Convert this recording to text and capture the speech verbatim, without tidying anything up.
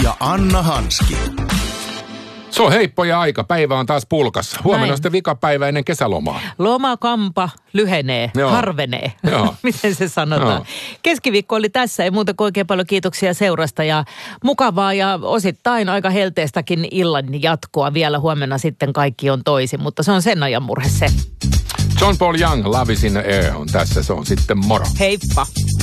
ja Anna Hanski. Se on heippo ja aika. Päivä on taas pulkassa. Huomenna Näin. on sitten vikapäivä ennen kesälomaa. Lomakampa lyhenee, Joo. harvenee. Joo. Miten se sanotaan? Joo. Keskiviikko oli tässä. Ei muuta kuin oikein paljon kiitoksia seurasta ja mukavaa ja osittain aika helteestäkin illan jatkoa. Vielä huomenna sitten kaikki on toisin, mutta se on sen ajan murhe se. John Paul Young, Love is in the Air on tässä. Se on sitten moro. Heippa.